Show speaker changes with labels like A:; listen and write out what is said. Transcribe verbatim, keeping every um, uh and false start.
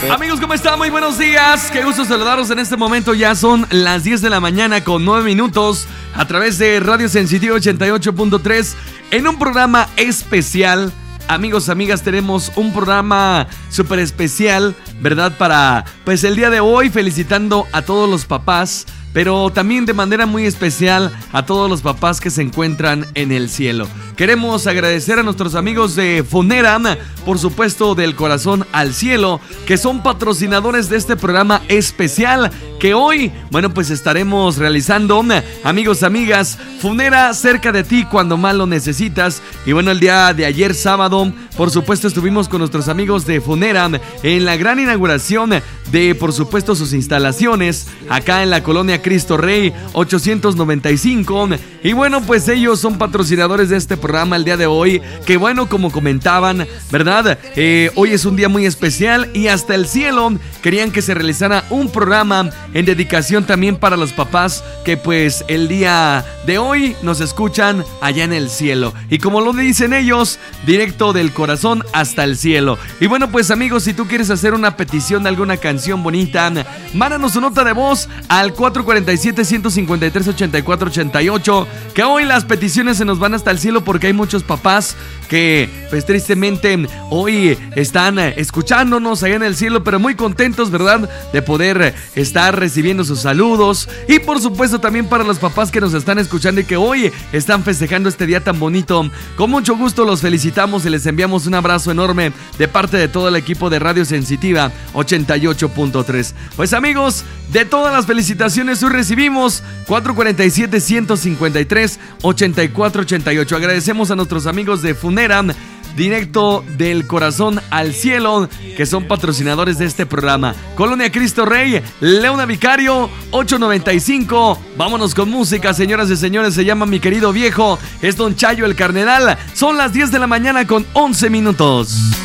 A: Amigos, ¿cómo están? Muy buenos días. Qué gusto saludaros en este momento. Ya son las diez de la mañana con nueve minutos a través de Radio Sensitiva ochenta y ocho punto tres en un programa especial. Amigos, amigas, tenemos un programa súper especial, ¿verdad? Para, pues, el día de hoy, felicitando a todos los papás, pero también de manera muy especial a todos los papás que se encuentran en el cielo. Queremos agradecer a nuestros amigos de Funeram, por supuesto, del corazón al cielo, que son patrocinadores de este programa especial que hoy, bueno, pues estaremos realizando. Amigos, amigas, Funera cerca de ti cuando más lo necesitas. Y bueno, el día de ayer sábado, por supuesto, estuvimos con nuestros amigos de Funeram en la gran inauguración de, por supuesto, sus instalaciones acá en la colonia Cristo Rey ochocientos noventa y cinco. Y bueno, pues ellos son patrocinadores de este programa el día de hoy, que bueno, como comentaban, ¿verdad? Eh, hoy es un día muy especial y hasta el cielo querían que se realizara un programa en dedicación también para los papás que pues el día de hoy nos escuchan allá en el cielo. Y como lo dicen ellos, directo del corazón hasta el cielo. Y bueno, pues amigos, si tú quieres hacer una petición de alguna canción bonita, mándanos su nota de voz al cuatro cuatro siete, uno cinco tres, ocho cuatro ocho ocho, que hoy las peticiones se nos van hasta el cielo porque hay muchos papás que pues tristemente hoy están escuchándonos allá en el cielo, pero muy contentos, ¿verdad?, de poder estar recibiendo sus saludos. Y por supuesto también para los papás que nos están escuchando y que hoy están festejando este día tan bonito, con mucho gusto los felicitamos y les enviamos un abrazo enorme de parte de todo el equipo de Radio Sensitiva ochenta y ocho punto tres. Pues amigos, de todas las felicitaciones hoy recibimos cuatro cuatro siete, uno cinco tres, ocho cuatro ocho ocho. Agradecemos a nuestros amigos de Funeram, directo del corazón al cielo, que son patrocinadores de este programa. Colonia Cristo Rey, Leona Vicario, ochocientos noventa y cinco. Vámonos con música, señoras y señores. Se llama Mi Querido Viejo. Es Don Chayo el Cardenal. Son las diez de la mañana con once minutos.